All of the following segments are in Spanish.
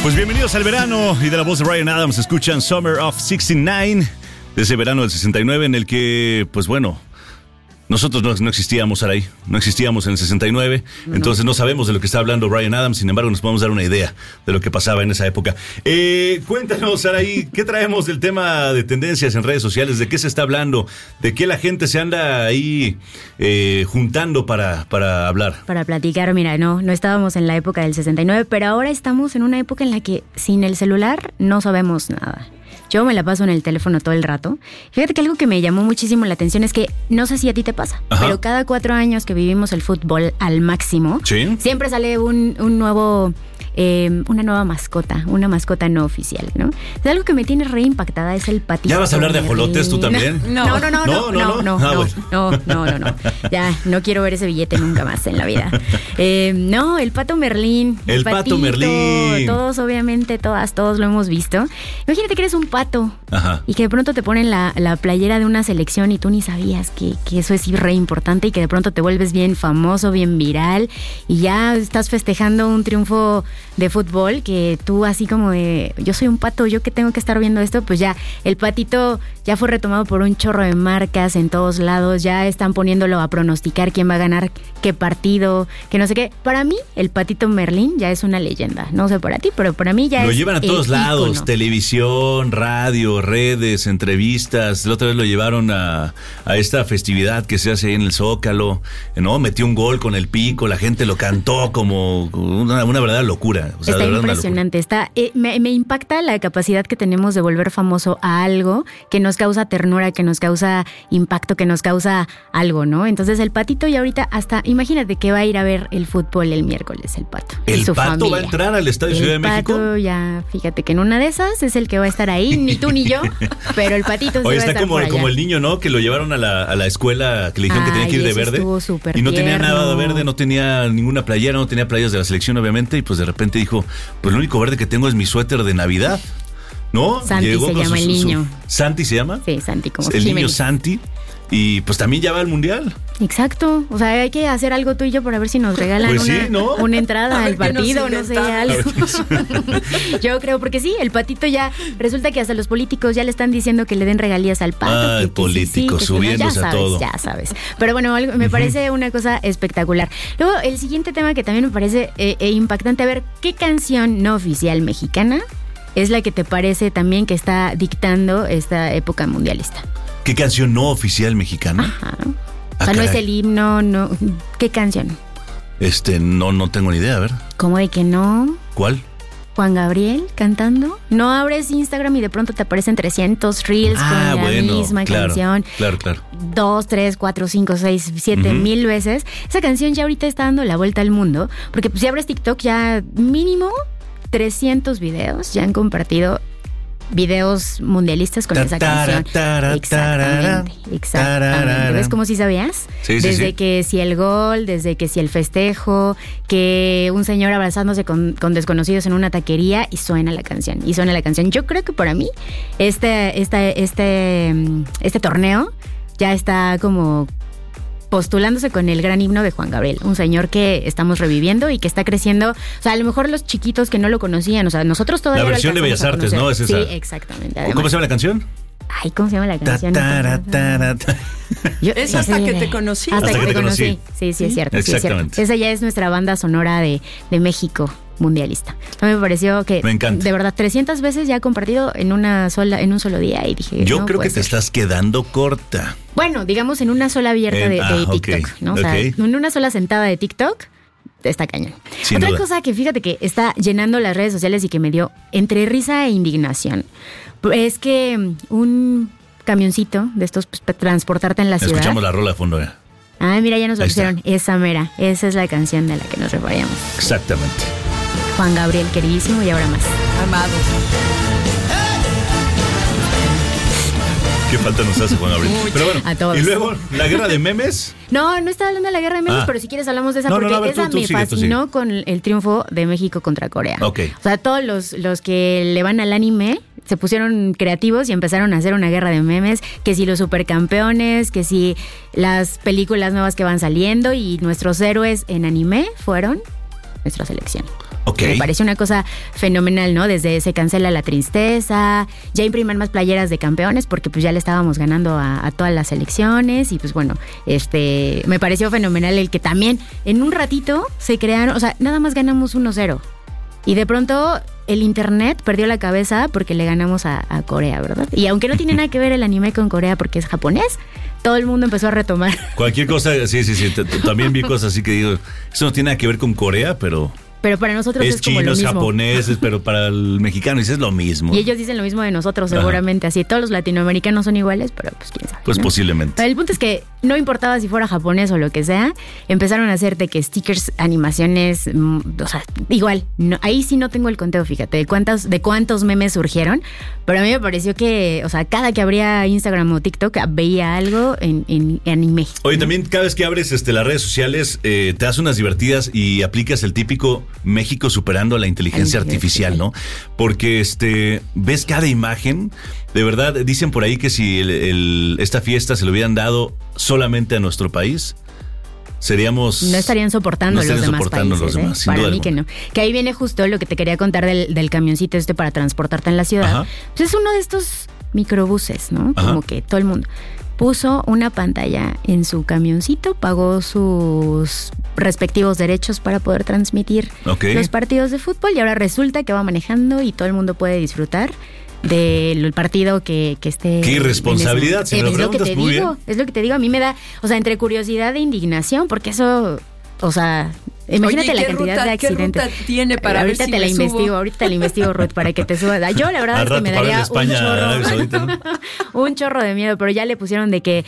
Pues bienvenidos al verano y de la voz de Bryan Adams escuchan Summer of 69, de ese verano del 69 en el que, pues bueno, nosotros no existíamos, Saray, no existíamos en el 69, entonces no sabemos de lo que está hablando Bryan Adams, sin embargo nos podemos dar una idea de lo que pasaba en esa época. Cuéntanos, Saray, ¿qué traemos del tema de tendencias en redes sociales? ¿De qué se está hablando? ¿De qué la gente se anda ahí juntando para hablar? Para platicar, mira, no estábamos en la época del 69, pero ahora estamos en una época en la que sin el celular no sabemos nada. Yo me la paso en el teléfono todo el rato. Fíjate que algo que me llamó muchísimo la atención es que, no sé si a ti te pasa, pero cada 4 años que vivimos el fútbol al máximo, ¿sí? Siempre sale un nuevo... una nueva mascota, una mascota no oficial, ¿no? Es algo que me tiene re impactada, es el patito. ¿Ya vas a hablar de ajolotes tú también? No. Ya, no quiero ver ese billete nunca más en la vida. No, el pato Merlín. El pato Merlín. Todos, obviamente, todos lo hemos visto. Imagínate que eres un pato. Ajá. Y que de pronto te ponen la playera de una selección y tú ni sabías que eso es re importante y que de pronto te vuelves bien famoso, bien viral y ya estás festejando un triunfo de fútbol, que tú así como de, yo soy un pato, yo que tengo que estar viendo esto, pues ya el patito ya fue retomado por un chorro de marcas en todos lados, ya están poniéndolo a pronosticar quién va a ganar qué partido, que no sé qué. Para mí el patito Merlín ya es una leyenda, no sé para ti, pero para mí ya lo es llevan a todos lados, ícono. Televisión, radio, redes, entrevistas. La otra vez lo llevaron a esta festividad que se hace ahí en el Zócalo, ¿no? Metió un gol con el pico, la gente lo cantó como una verdadera locura. O sea, está impresionante. Me impacta la capacidad que tenemos de volver famoso a algo que nos causa ternura, que nos causa impacto, que nos causa algo, ¿no? Entonces el patito y ahorita hasta, imagínate que va a ir a ver el fútbol el miércoles, el pato. ¿El pato familia va a entrar al Estadio Ciudad de México? El pato ya, fíjate que en una de esas es el que va a estar ahí, ni tú ni yo, pero el patito sí va a estar como, por allá. Como el niño, ¿no? Que lo llevaron a la escuela, que le dijeron que tenía que ir de verde. Y no tenía nada de verde, no tenía ninguna playera, no tenía playas de la selección, obviamente, y pues de repente dijo, pues lo único verde que tengo es mi suéter de Navidad, ¿no? Santi llegó se llama el niño. ¿Santi se llama? Sí, Santi, como el niño Santi. Y pues también ya va al Mundial. Exacto, o sea, hay que hacer algo tú y yo para ver si nos regalan pues una entrada al partido, no sé, algo. Yo creo, porque sí, el patito ya, resulta que hasta los políticos ya le están diciendo que le den regalías al pato. El político subiéndose a todo. Ya sabes, pero bueno, me parece una cosa espectacular. Luego, el siguiente tema que también me parece impactante, a ver, ¿qué canción no oficial mexicana es la que te parece también que está dictando esta época mundialista? ¿Qué canción no oficial mexicana? Ajá. O sea, no es el himno, no. ¿Qué canción? No tengo ni idea, a ver. ¿Cómo de que no? ¿Cuál? Juan Gabriel cantando. No abres Instagram y de pronto te aparecen 300 reels con la misma canción. Claro. 2, 3, 4, 5, 6, 7 mil veces. Esa canción ya ahorita está dando la vuelta al mundo. Porque pues, si abres TikTok ya mínimo 300 videos ya han compartido videos mundialistas con esa canción. Exactamente. ¿Ves cómo sí sabías? Sí, desde que si el gol, desde que si el festejo, que un señor abrazándose con desconocidos en una taquería y suena la canción. Yo creo que para mí este torneo ya está como postulándose con el gran himno de Juan Gabriel, un señor que estamos reviviendo y que está creciendo. O sea, a lo mejor los chiquitos que no lo conocían, o sea, nosotros todavía la versión de Bellas Artes, ¿no? Es esa. Sí, exactamente. Además, ¿cómo se llama la canción? Ay, ¿cómo se llama la canción? Es hasta que te conocí. Hasta que te conocí. Sí, es cierto. Exactamente. Esa ya es nuestra banda sonora de México mundialista. A mí me pareció que, me encanta. De verdad, 300 veces ya compartido en un solo día y dije, yo creo que te estás quedando corta. Bueno, digamos en una sola abierta de TikTok, okay, ¿no? O sea, en una sola sentada de TikTok está cañón. Sin Otra duda. Cosa que fíjate que está llenando las redes sociales y que me dio entre risa e indignación es que un camioncito de estos pues, para transportarte en la ciudad. Escuchamos la rola de fondo, ¿eh? Ah, mira, ya nos lo pusieron. Esa mera. Esa es la canción de la que nos referíamos. Exactamente. Juan Gabriel, queridísimo, y ahora más. Amado. Qué falta nos hace Juan Gabriel. Pero bueno, a todos. Y luego, ¿la guerra de memes? No estaba hablando de la guerra de memes, pero si quieres hablamos de esa, porque esa me fascinó con el triunfo de México contra Corea. Okay. O sea, todos los que le van al anime se pusieron creativos y empezaron a hacer una guerra de memes, que si los supercampeones, que si las películas nuevas que van saliendo, y nuestros héroes en anime fueron nuestra selección. Okay. Me pareció una cosa fenomenal, ¿no? Desde se cancela la tristeza, ya impriman más playeras de campeones porque pues ya le estábamos ganando a todas las selecciones y pues bueno, me pareció fenomenal el que también en un ratito se crearon, o sea, nada más ganamos 1-0 y de pronto el internet perdió la cabeza porque le ganamos a Corea, ¿verdad? Y aunque no tiene nada que ver el anime con Corea porque es japonés, todo el mundo empezó a retomar. Cualquier cosa, sí. También vi cosas así que digo, eso no tiene nada que ver con Corea, pero para nosotros es como lo mismo. Es chinos, japoneses, pero para el mexicano es lo mismo. Y ellos dicen lo mismo de nosotros, seguramente. Así, todos los latinoamericanos son iguales, pero pues quién sabe. Pues, ¿no? Posiblemente. Pero el punto es que no importaba si fuera japonés o lo que sea, empezaron a hacerte que stickers, animaciones, o sea, igual. No, ahí sí no tengo el conteo, fíjate, de cuántos memes surgieron, pero a mí me pareció que, o sea, cada que abría Instagram o TikTok veía algo en anime. Oye, también cada vez que abres las redes sociales, te das unas divertidas y aplicas el típico México superando a la inteligencia artificial, ¿no? Porque ves cada imagen. De verdad, dicen por ahí que si esta fiesta se lo hubieran dado solamente a nuestro país, no estarían soportando los demás países. Para mí que no. Que ahí viene justo lo que te quería contar del camioncito para transportarte en la ciudad. Pues es uno de estos microbuses, ¿no? Ajá. Como que todo el mundo puso una pantalla en su camioncito, pagó sus respectivos derechos para poder transmitir los partidos de fútbol y ahora resulta que va manejando y todo el mundo puede disfrutar del partido que esté. Qué irresponsabilidad, si me lo preguntas muy bien. Es lo que te digo, a mí me da, o sea, entre curiosidad e indignación, porque eso, o sea, imagínate. Oye, la cantidad de accidentes. ¿Qué ruta tiene para ahorita ver si te la investigo, ahorita te la investigo, Ruth, para que te subas. Yo la verdad es que me daría un chorro de miedo, pero ya le pusieron de que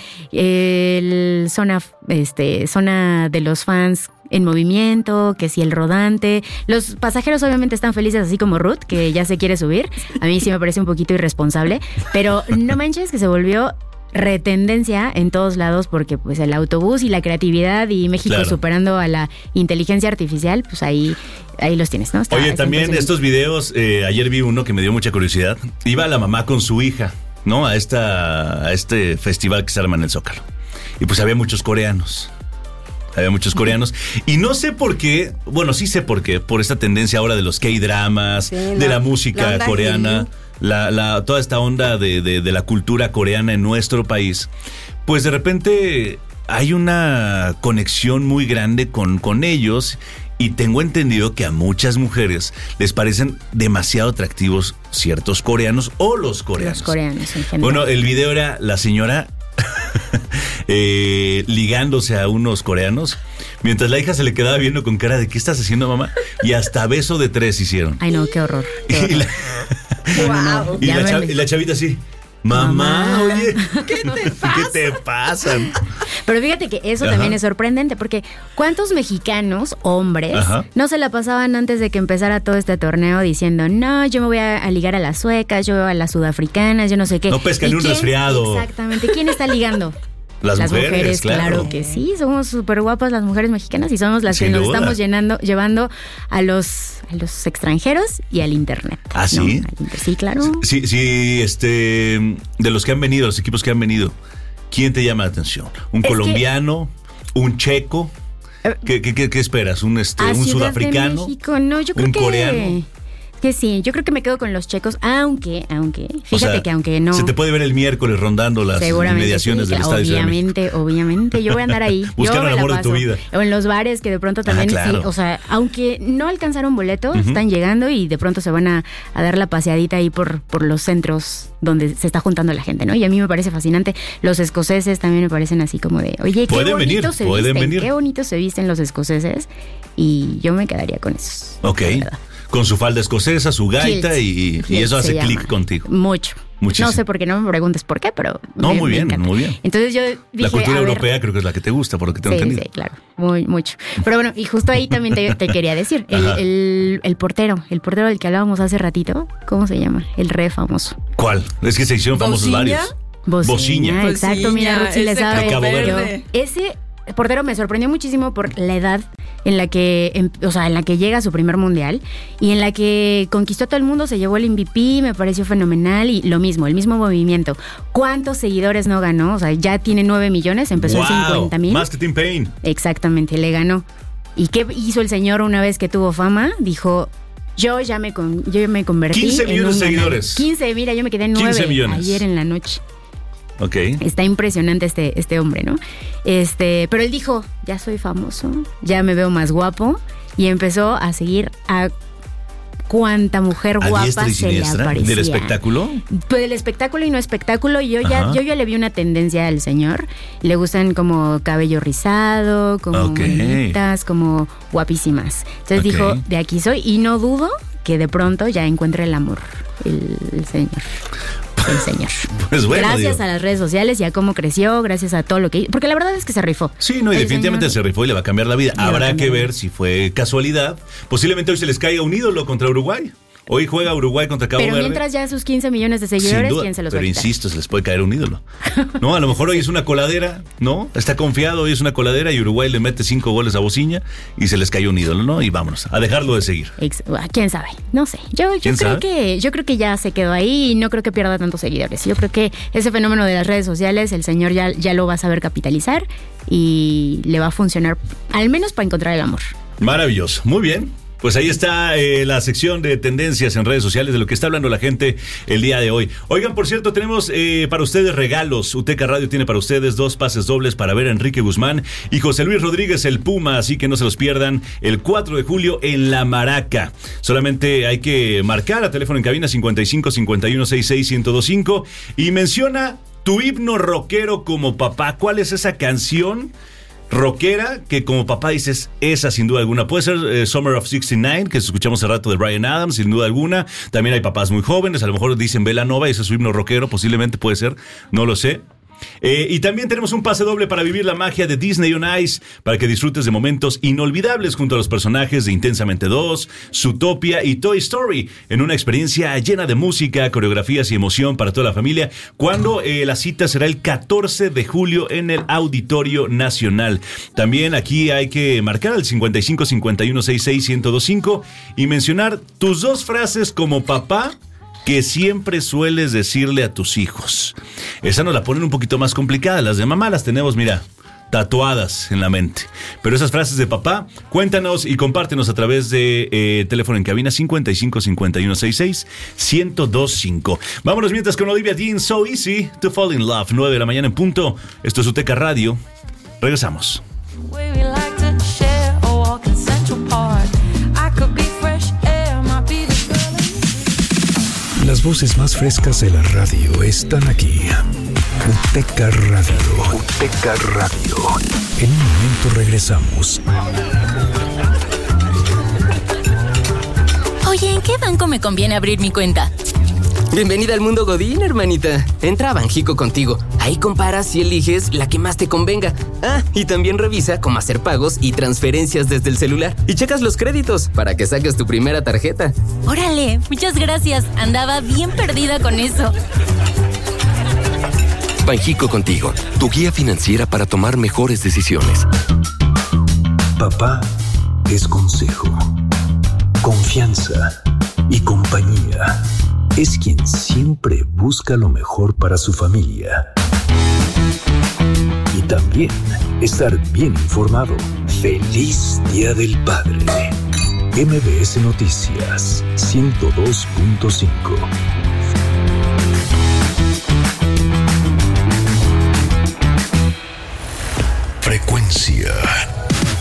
zona de los fans en movimiento, que si el rodante. Los pasajeros obviamente están felices, así como Ruth, que ya se quiere subir. A mí sí me parece un poquito irresponsable, pero no manches que se volvió retendencia en todos lados porque pues el autobús y la creatividad y México superando a la inteligencia artificial, pues ahí los tienes, ¿no? Oye, también estos videos, ayer vi uno que me dio mucha curiosidad. Iba la mamá con su hija, ¿no? A este festival que se arma en el Zócalo. Y pues había muchos coreanos. Y no sé por qué, bueno, sí sé por qué, por esta tendencia ahora de los K-dramas, de la música coreana, toda esta onda de la cultura coreana en nuestro país. Pues de repente hay una conexión muy grande con ellos y tengo entendido que a muchas mujeres les parecen demasiado atractivos ciertos coreanos o los coreanos. Los coreanos en general. Bueno, el video era la señora ligándose a unos coreanos, mientras la hija se le quedaba viendo con cara de ¿qué estás haciendo, mamá? Y hasta beso de 3 hicieron. Ay, no, qué horror. Y la chavita así, mamá, oye, ¿qué te pasan? Pero fíjate que eso también es sorprendente, porque ¿cuántos mexicanos, hombres, no se la pasaban antes de que empezara todo este torneo diciendo, no, yo me voy a ligar a las suecas, yo a las sudafricanas, yo no sé qué? No pescan ni un resfriado. Exactamente. ¿Quién está ligando? Las mujeres, claro que sí, somos súper guapas las mujeres mexicanas y somos las que nos estamos llevando a los extranjeros y al internet. ¿Ah, sí? Sí, claro. Sí, de los que han venido, los equipos que han venido, ¿quién te llama la atención? ¿Un colombiano? ¿Un checo? ¿Qué esperas? ¿Un sudafricano? De México. No, yo creo ¿Un coreano? Que sí, yo creo que me quedo con los checos, aunque, fíjate que aunque no. Se te puede ver el miércoles rondando las inmediaciones del Estadio Ciudad de México. Obviamente, yo voy a andar ahí. Buscando el amor de tu vida. O en los bares que de pronto también, claro. Sí, o sea, aunque no alcanzaron boleto, están llegando y de pronto se van a dar la paseadita ahí por los centros donde se está juntando la gente, ¿no? Y a mí me parece fascinante. Los escoceses también me parecen así como de, oye, qué bonito se visten los escoceses y yo me quedaría con esos. Ok. Con su falda escocesa, su gaita y eso hace clic contigo. Mucho. Muchísimo. No sé por qué, no me preguntes por qué, pero no, muy bien. Entonces yo dije, la cultura europea creo que es la que te gusta, por lo que tengo entendido. Sí, claro, mucho. Pero bueno, y justo ahí también te quería decir, el portero del que hablábamos hace ratito, ¿cómo se llama? El re famoso. ¿Cuál? Es que se hicieron famosos varios. Bociña. Exacto, mira, Ruth sí le sabe. Ese portero me sorprendió muchísimo por la edad en la que llega a su primer mundial y en la que conquistó a todo el mundo, se llevó el MVP, me pareció fenomenal y lo mismo, el mismo movimiento. ¿Cuántos seguidores no ganó? O sea, ya tiene 9 millones, empezó en 50,000. Más que Tim Payne. Exactamente, le ganó. ¿Y qué hizo el señor una vez que tuvo fama? Dijo, yo me convertí 15 en millones un de seguidores. 15, mira, yo me quedé en 9 ayer en la noche. Ok. Está impresionante este hombre, ¿no? Pero él dijo, ya soy famoso, ya me veo más guapo, y empezó a seguir a cuánta mujer guapa se le aparecía. ¿Del espectáculo? Pues del espectáculo y no espectáculo. Yo ya le vi una tendencia al señor. Le gustan como cabello rizado, como bonitas, como guapísimas. Entonces dijo, de aquí soy, y no dudo que de pronto ya encuentre el amor el señor. El señor. Pues bueno, gracias a las redes sociales y a cómo creció, gracias a todo lo que hizo. Porque la verdad es que se rifó. Sí, no, y definitivamente se rifó y le va a cambiar la vida. Habrá que ver si fue casualidad. Posiblemente hoy se les caiga un ídolo contra Uruguay. Hoy juega Uruguay contra Cabo Verde. Pero mientras ya sus 15 millones de seguidores, ¿quién se los va a quitar? Pero insisto, se les puede caer un ídolo. No, a lo mejor hoy es una coladera, ¿no? Está confiado, hoy es una coladera y Uruguay le mete 5 goles a Bociña y se les cayó un ídolo, ¿no? Y vámonos, a dejarlo de seguir. ¿Quién sabe? No sé. Yo creo que ya se quedó ahí y no creo que pierda tantos seguidores. Yo creo que ese fenómeno de las redes sociales, el señor ya lo va a saber capitalizar y le va a funcionar, al menos para encontrar el amor. Maravilloso, muy bien. Pues ahí está la sección de tendencias en redes sociales de lo que está hablando la gente el día de hoy. Oigan, por cierto, tenemos para ustedes regalos. UTECA Radio tiene para ustedes 2 pases dobles para ver a Enrique Guzmán y José Luis Rodríguez, el Puma, así que no se los pierdan el 4 de julio en La Maraca. Solamente hay que marcar a teléfono en cabina 55 51 66 1025 y menciona tu himno rockero como papá. ¿Cuál es esa canción rockera que como papá dices, esa sin duda alguna? Puede ser Summer of 69, que escuchamos hace rato de Bryan Adams, sin duda alguna. También hay papás muy jóvenes, a lo mejor dicen Belanova, ese es su himno rockero, posiblemente puede ser, no lo sé. Y también tenemos un pase doble para vivir la magia de Disney on Ice, para que disfrutes de momentos inolvidables junto a los personajes de Intensamente 2, Zootopia y Toy Story, en una experiencia llena de música, coreografías y emoción para toda la familia, cuando la cita será el 14 de julio en el Auditorio Nacional. También aquí hay que marcar al 55 51 66 1025 y mencionar tus 2 frases como papá que siempre sueles decirle a tus hijos. Esa nos la ponen un poquito más complicada. Las de mamá las tenemos, mira, tatuadas en la mente. Pero esas frases de papá, cuéntanos y compártenos a través de teléfono en cabina 55 51 66 1025. Vámonos mientras con Olivia Dean, So Easy to Fall in Love, 9 de la mañana en punto. Esto es UTECA Radio. Regresamos. Las voces más frescas de la radio están aquí. UTECA Radio. UTECA Radio. En un momento regresamos. Oye, ¿en qué banco me conviene abrir mi cuenta? Bienvenida al mundo Godín, hermanita. Entra a Banjico Contigo. Ahí comparas y eliges la que más te convenga. Ah, y también revisa cómo hacer pagos y transferencias desde el celular. Y checas los créditos para que saques tu primera tarjeta. Órale, muchas gracias. Andaba bien perdida con eso. Banjico Contigo, tu guía financiera para tomar mejores decisiones. Papá es consejo, confianza y compañía. Es quien siempre busca lo mejor para su familia. Y también estar bien informado. ¡Feliz Día del Padre! MBS Noticias 102.5. Frecuencia